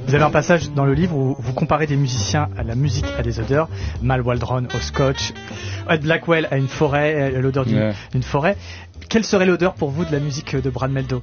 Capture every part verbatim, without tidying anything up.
Vous avez un passage dans le livre où vous comparez des musiciens à la musique à des odeurs. Mal Waldron au scotch, Ed Blackwell à une forêt, à l'odeur d'une, yeah. d'une forêt. Quelle serait l'odeur pour vous de la musique de Brad Mehldau?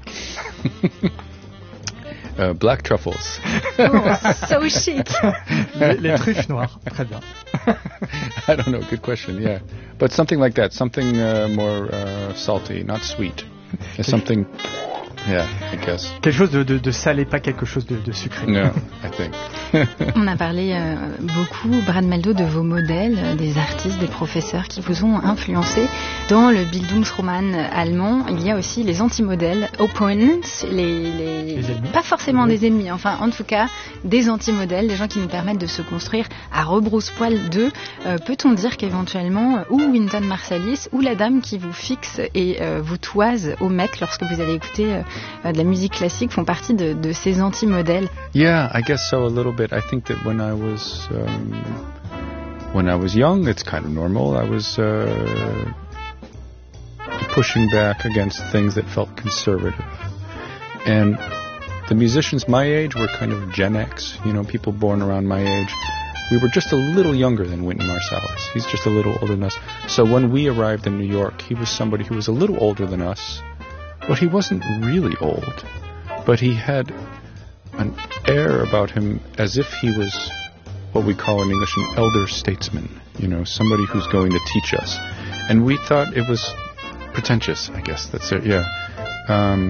uh, Black truffles. Oh, so chic. les, les truffes noires, très bien. I don't know, good question, yeah. But something like that, something uh, more uh, salty, not sweet. Something... Yeah, I guess. Quelque chose de, de, de salé, pas quelque chose de, de sucré. No, I think. On a parlé euh, beaucoup, Brad Mehldau, de vos modèles, euh, des artistes, des professeurs qui vous ont influencé. Dans le Bildungsroman allemand, il y a aussi les anti-modèles, opponents, les, les, les ennemis. Pas forcément oui. des ennemis, enfin en tout cas des anti-modèles, des gens qui nous permettent de se construire à rebrousse-poil d'eux. Euh, peut-on dire qu'éventuellement, ou Wynton Marsalis, ou la dame qui vous fixe et euh, vous toise au mec lorsque vous allez écouter euh, de la musique classique font partie de, de ces anti-modèles? Yeah, I guess so a little bit. I think that when I was um, when I was young, it's kind of normal. I was uh, pushing back against things that felt conservative. And the musicians my age were kind of Gen X, you know, people born around my age. We were just a little younger than Wynton Marsalis. He's just a little older than us. So when we arrived in New York, he was somebody who was a little older than us. But he wasn't really old, but he had an air about him as if he was what we call in English an elder statesman, you know, somebody who's going to teach us. And we thought it was pretentious, I guess. That's it, yeah. Um,